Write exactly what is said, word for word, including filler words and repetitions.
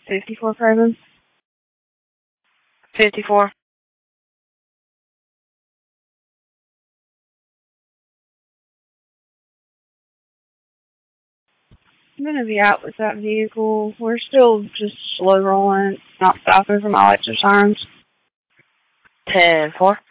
fifty-four Craven. fifty-four. I'm going to be out with that vehicle. We're still just slow rolling, not stopping for my electric sirens. ten four.